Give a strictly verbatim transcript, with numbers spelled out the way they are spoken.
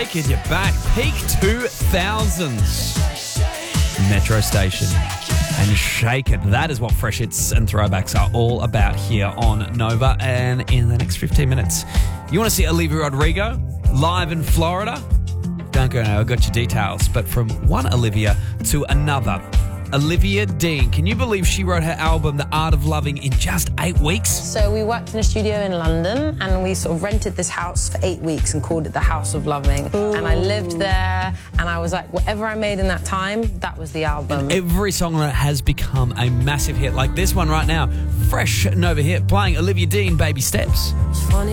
Wicked, you're back. Peak two thousands. Metro Station. And Shake It. That is what Fresh Hits and Throwbacks are all about here on Nova. And in the next fifteen minutes, you want to see Olivia Rodrigo live in Florida? Don't go now, I've got your details. But from one Olivia to another, Olivia Dean. Can you believe she wrote her album, The Art of Loving, in just eight weeks? So we worked in a studio in London and we sort of rented this house for eight weeks and called it the House of Loving. Ooh. And I lived there and I was like, whatever I made in that time, that was the album. And every song on it has become a massive hit, like this one right now. Fresh Nova hit, playing Olivia Dean, Baby Steps.